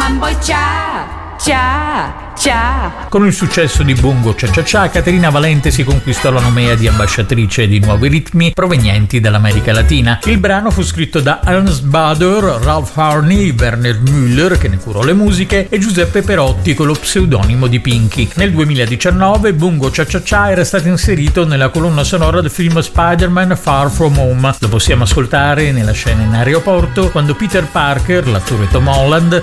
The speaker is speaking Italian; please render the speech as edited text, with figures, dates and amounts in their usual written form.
mambo cha, cha. Con il successo di Bungo Cha Cha Cha, Caterina Valente si conquistò la nomea di ambasciatrice di nuovi ritmi provenienti dall'America Latina. Il brano fu scritto da Ernst Bader, Ralph Harney, Werner Müller, che ne curò le musiche, e Giuseppe Perotti con lo pseudonimo di Pinky. Nel 2019 Bungo Cha Cha Cha era stato inserito nella colonna sonora del film Spider-Man Far From Home. Lo possiamo ascoltare nella scena in aeroporto quando Peter Parker, l'attore Tom Holland,